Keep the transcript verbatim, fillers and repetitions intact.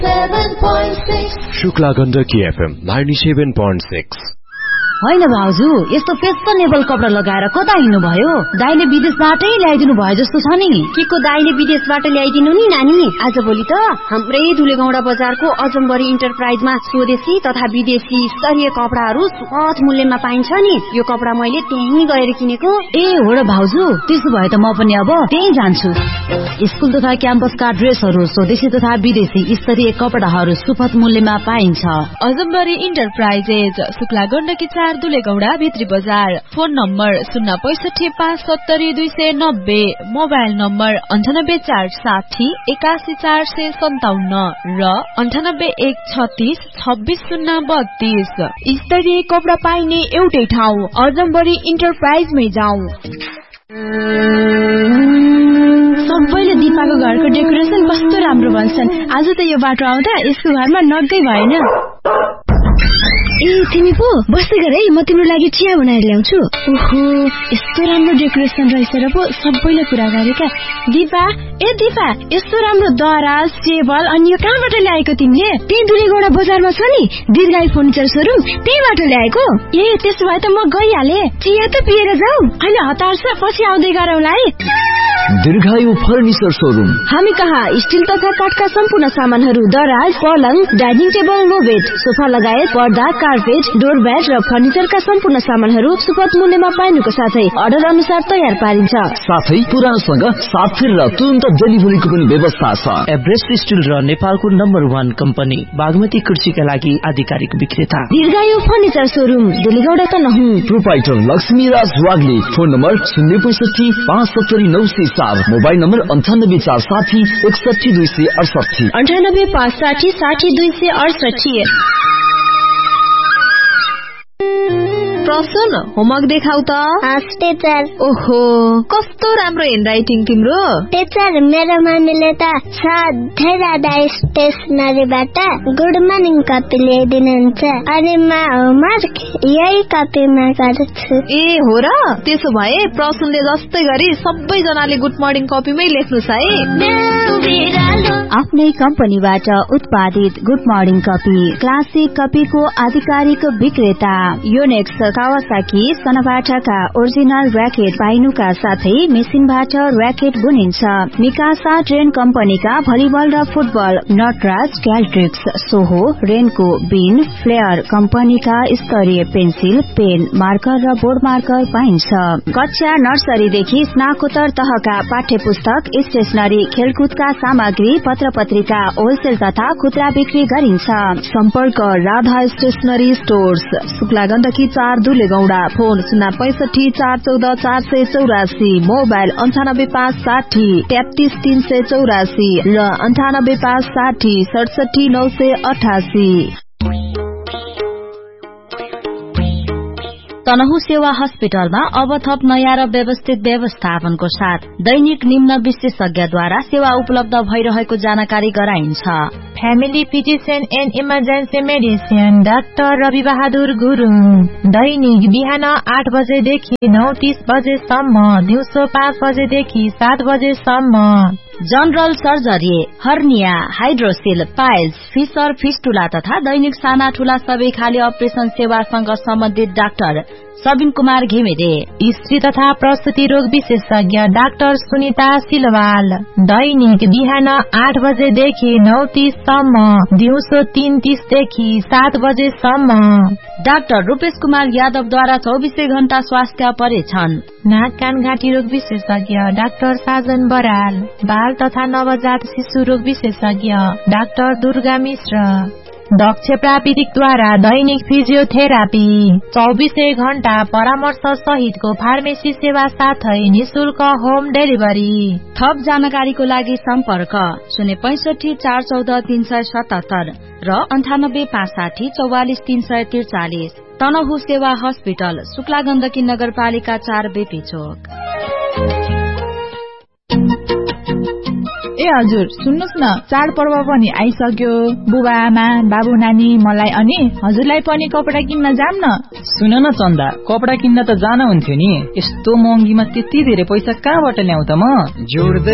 Shukla Gandaki FM ninety-seven point six। हैन भाउजू, यस्तो फेसनेबल कपडा लगाएर कता हिँड्नु भयो? दाइले विदेशबाटै ल्याइदिनु भयो जस्तो छ नि। के को दाइले विदेशबाट ल्याइदिनु नि नानी? आजभोलि त हाम्रै धुलेगौडा बजारको अजम्बरी इन्टरप्राइजमा स्वदेशी तथा विदेशी स्तरीय कपडाहरू सुपथ मूल्यमा पाइन्छ नि। यो कपडा मैले त्यहीँ गएर किनेको। ए हो र भाउजू, त्यसो भए त म पनि अब त्यही जान्छु। स्कुल तथा क्याम्पसका ड्रेसहरू स्वदेशी तथा विदेशी स्तरीय कपडाहरू सुपथ मूल्यमा पाइन्छ। अजम्बरी इन्टरप्राइजेज, शुक्ला गण्डकी चार, दुलेगौडा भित्री बजार। फोन नम्बर शून्य पैसठी पाँच सत्तरी दुई सय नब्बे, मोबाइल नम्बर अन्ठानब्बे चार साठी एकासी चार सय सन्ताउन्न र अन्ठानब्बे एक छत्तीस छब्बीस शून्य बत्तीस। स्तरीय कपडा पाइने एउटै ठाउँ अजम्बरी इन्टरप्राइजमै जाउँ। सबैले दिपाको घरको डेकोरेसन कस्तो राम्रो भन्छन्। आज त यो बाटो आउँदा यसको घरमा नगै भएन। ए तिमी पो बस्दै गर है, म तिम्रो लागि चिया बनाएर ल्याउँछु। ओहो, यस्तो राम्रो डेकोरेसन रहेछ र पो सबैले कुरा गरेका। दिपा, ए दिपा, यस्तो राम्रो दराज, टेबल अनि यो कहाँबाट ल्याएको तिमीले? त्यही दुलेगौडा बजारमा छ नि दीर्घायु फर्निचर सोरुम, त्यहीबाट ल्याएको। ए त्यसो भए त म गइहाले। चिया त पिएर जाऊ। अहिले हतार छ, पछि आउँदै गरौँला है। दीर्घायु फर्निचर सोरुम। हामी कहाँ स्टिल तथा काठका सम्पूर्ण सामानहरू, दराज, पलङ, डाइनिङ टेबल, लो बेड, सोफा लगायत पर्दा, कार्पेट, डोर ब्याट र फर्निचरका सम्पूर्ण सामानहरू सुपथ मूल्यमा पाइनुको साथै अर्डर अनुसार तयार पारिन्छ। साथै पुरानोसँग साथ फेर र तुरन्त डेलिभरीको पनि व्यवस्था छ। एभरेस्ट स्टिल र नेपालको नम्बर वान कम्पनी बागमती कृषिका लागि आधिकारिक विक्रेता दीर्घायु फर्निचर सोरुम, दुलेगौडा त नहुँ। प्रोपाइटर लक्ष्मी राज वाग्ले। फोन नम्बर शून्य पैसठी पाँच सत्तरी नौ सय चार, मोबाइल नम्बर अन्ठानब्बे चार साठी एकसठी दुई सय अडसठी अन्ठानब्बे पाँच साठी साठी दुई सय अडसठी। प्रसन, होमवर्क देखाउ त। टीचर। ओहो, कस्तो राम्रो ह्यान्डराइटिङ तिम्रो। टीचर, मेरो मम्मीले त सधैँ राधा स्टेसनरीबाट गुड मर्निङ कपी ल्याइदिनुहुन्छ अनि म होमवर्क यही कपीमा गर्छु। ए हो र, त्यसो भए प्रसनले जस्तै गरी सबैजनाले गुड मर्निङ कपीमै लेख्नुस् है। आफ्नै कम्पनीबाट उत्पादित गुड मर्निङ कपी, क्लासिक कपीको आधिकारिक विक्रेता। योनेक्स, कावासाकी, सनबाटाका ओरिजिनल र्याकेट पाइनुका साथै मेसिनबाट र्याकेट बुनिन्छ। मिकासा ट्रेन कम्पनीका भलिबल र फुटबल, नटराज, क्याल्ट्रिक्स, सोहो, रेनको, बिन, फ्लेयर कम्पनीका स्तरीय पेन्सिल, पेन, मार्कर र बोर्ड मार्कर पाइन्छ। कक्षा नर्सरीदेखि स्नाकोत्तर तहका पाठ्य पुस्तक, स्टेशनरी, खेलकुदका सामग्री, पत्र पत्रिका होलसेल तथा खुद्रा बिक्री गरिन्छ। सम्पर्क राधा स्टेशनरी स्टोर्स, शुक्ला गण्डकी चार, दुलेगौडा। फोन शून्य पैसठी चार चौध चार सय चौरासी, मोबाइल अन्ठानब्बे पाँच साठी तेत्तीस तीन सय चौरासी र अन्ठानब्बे पाँच साठी सडसठी नौ सय अठासी। तनहु सेवा हस्पिटलमा अब थप नयाँ र व्यवस्थित व्यवस्थापनको साथ दैनिक निम्न विशेषज्ञद्वारा सेवा उपलब्ध भइरहेको जानकारी गराइन्छ। Family physician and emergency medicine doctor Rabi Bahadur Gurung, दैनिक बिहान आठ बजेदेखि नौ तीस बजेसम्म, दिउँसो पाँच बजेदेखि सात बजेसम्म। General surgery, hernia, hydroxyl, piles, fissure, fistula तथा दैनिक साना ठूला सबै खाली अपरेसन सेवासँग सम्बन्धित डाक्टर सबिन कुमार घिमिरे। स्त्री तथा प्रसुति रोग विशेषज्ञ डाक्टर सुनिता सिलवाल, दैनिक बिहान आठ बजेदेखि नौ तीससम्म, दिउँसो तीन तीसदेखि सात बजेसम्म। डाक्टर रूपेश कुमार यादवद्वारा चौबिसै घण्टा स्वास्थ्य परीक्षण। नाक कान घाँटी रोग विशेषज्ञ डाक्टर साजन बराल, बाल तथा नवजात शिशु रोग विशेषज्ञ डाक्टर दुर्गा मिश्र। दक्ष प्राविधिकद्वारा दैनिक फिजियोथेरापी, चौबिसै घण्टा परामर्श सहितको फार्मेसी सेवा साथै निशुल्क होम डेलिभरी। थप जानकारीको लागि सम्पर्क शून्य पैसठी चार चौध तीन सय सतहत्तर र अन्ठानब्बे पाँच साठी चौवालिस तीन सय त्रिचालिस। तनहु सेवा हस्पिटल, शुक्ला गण्डकी नगरपालिका चार, बेपी चोक। ए हजुर, सुन्नुस् न, चाडपर्व पनि आइसक्यो। बुबा आमा बाबु नानी मलाई अनि हजुरलाई पनि कपडा किन्न जाम न। सुन न चन्दा, कपडा किन्न त जान हुन्थ्यो नि, यस्तो महँगीमा त्यति धेरै पैसा कहाँबाट ल्याउँ त म। जोड्दै